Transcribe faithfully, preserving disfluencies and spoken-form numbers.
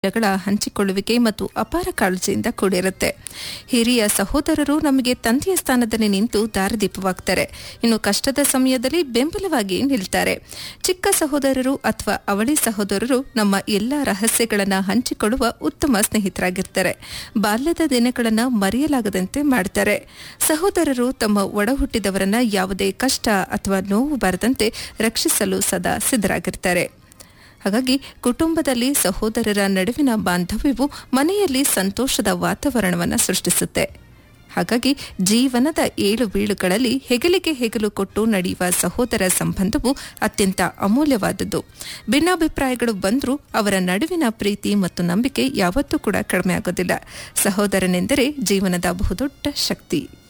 ಗಳ ಹಂಚಿಕೊಳ್ಳುವಿಕೆ ಮತ್ತು ಅಪಾರ ಕಾಳಜಿಯಿಂದ ಕೂಡಿರುತ್ತೆ. ಹಿರಿಯ ಸಹೋದರರು ನಮಗೆ ತಂದೆಯ ಸ್ಥಾನದಲ್ಲಿ ನಿಂತು ದಾರಿದೀಪವಾಗ್ತಾರೆ. ಇನ್ನು ಕಷ್ಟದ ಸಮಯದಲ್ಲಿ ಬೆಂಬಲವಾಗಿ ನಿಲ್ತಾರೆ. ಚಿಕ್ಕ ಸಹೋದರರು ಅಥವಾ ಅವಳಿ ಸಹೋದರರು ನಮ್ಮ ಎಲ್ಲ ರಹಸ್ಯಗಳನ್ನ ಹಂಚಿಕೊಳ್ಳುವ ಉತ್ತಮ ಸ್ನೇಹಿತರಾಗಿರ್ತಾರೆ. ಬಾಲ್ಯದ ದಿನಗಳನ್ನ ಮರೆಯಲಾಗದಂತೆ ಮಾಡ್ತಾರೆ. ಸಹೋದರರು ತಮ್ಮ ಒಡಹುಟ್ಟಿದವರನ್ನ ಯಾವುದೇ ಕಷ್ಟ ಅಥವಾ ನೋವು ಬರದಂತೆ ರಕ್ಷಿಸಲು ಸದಾ ಸಿದ್ಧರಾಗಿರ್ತಾರೆ. ಹಾಗಾಗಿ ಕುಟುಂಬದಲ್ಲಿ ಸಹೋದರರ ನಡುವಿನ ಬಾಂಧವ್ಯವು ಮನೆಯಲ್ಲಿ ಸಂತೋಷದ ವಾತಾವರಣವನ್ನು ಸೃಷ್ಟಿಸುತ್ತೆ. ಹಾಗಾಗಿ ಜೀವನದ ಏಳು ಬೀಳುಗಳಲ್ಲಿ ಹೆಗಲಿಗೆ ಹೆಗಲು ಕೊಟ್ಟು ನಡೆಯುವ ಸಹೋದರ ಸಂಬಂಧವು ಅತ್ಯಂತ ಅಮೂಲ್ಯವಾದದ್ದು. ಭಿನ್ನಾಭಿಪ್ರಾಯಗಳು ಬಂದರೂ ಅವರ ನಡುವಿನ ಪ್ರೀತಿ ಮತ್ತು ನಂಬಿಕೆ ಯಾವತ್ತೂ ಕೂಡ ಕಡಿಮೆ ಆಗೋದಿಲ್ಲ. ಸಹೋದರನೆಂದರೆ ಜೀವನದ ಬಹುದೊಡ್ಡ ಶಕ್ತಿ.